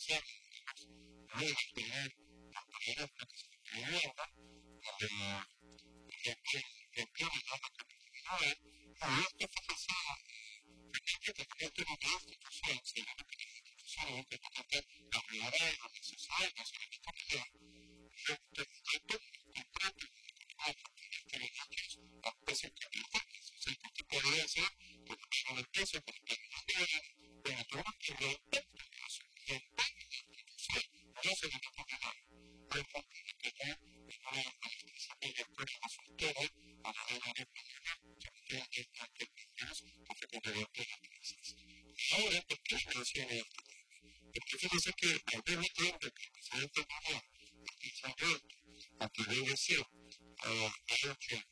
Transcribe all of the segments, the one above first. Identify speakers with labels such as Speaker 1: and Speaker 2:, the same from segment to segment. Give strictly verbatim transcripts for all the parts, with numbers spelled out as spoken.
Speaker 1: ser muy tener oportunidades para que se vivienda, donde requiere una capacidad, y esto fue pasado permite que también tenga una institución, si no tiene institución, que también la prioridad de los necesarios en esta comunidad, yo te digo, contrato que ellos a precios capitales, o sea, que podría ser, porque son el precio que están viendo, pero todo que lo impacta, lo impacta la institución, no se le puede dar. Hay gente que ya no hay administración de lectura de resultados, a la hora de mañana, que es la que tenemos, porque tendría que ahora, ¿por qué menciona esto? Porque fíjense que al mismo tiempo que el presidente Lula Isabel, a que debe ser, ha hecho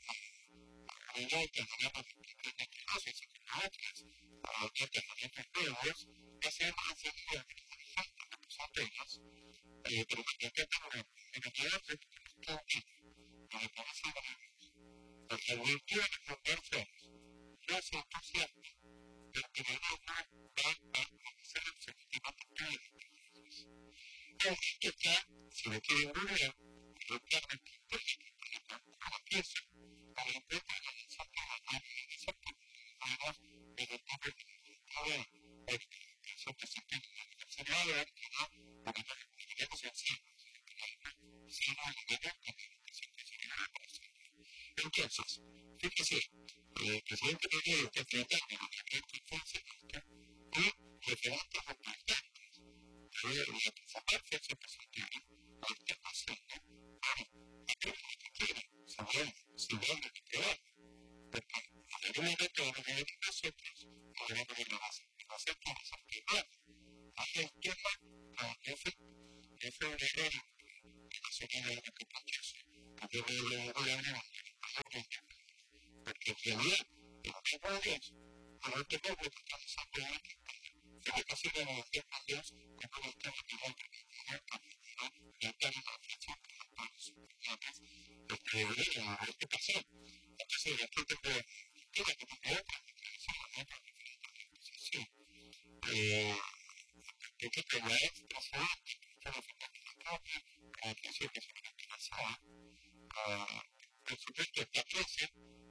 Speaker 1: una nota, digamos, que no conoce, sino que otras, otras herramientas nuevas, que se han accedido a que son temas, pero que tengan en el lugar de que no tienen, para que no se vayan. Porque el virtud de comprar fondos, yo soy entusiasta, porque de nuevo va a hacer el seguimiento de todos los países. Entonces, que está, si lo quieren volver, lo que hagan una pieza, para la empresa de la desarrollo de la desarrollo, además, de los nombres de la son que se tienen en la tercera edad, para que no queremos decir, sino a la edad que se considera para ser. Entonces, fíjese, el presidente Maduro está tratando de cambiar su fuerza y referentes importantes de la transformación se presentaron a esta hacienda para aquellos que quieren saber si van a quedar. Porque en algún momento de la vida de nosotros podremos ver la base. La base es la actividad. Hay un tema que es el febrero de la segunda de la capacidad. Que yo veo la gobierno porque en realidad, en los tiempos no te puedo contestar esa pregunta. Tiene que ser una de las Dios que no está motivando a la comunidad y a toda la reflexión que los padres este deberían haber que pasar. Entonces, aquí te puedo tiene que tener otra diferencia de organización. De que te la expresión, que la fundamentación, la atención que se caracterizaba, por supuesto, esta clase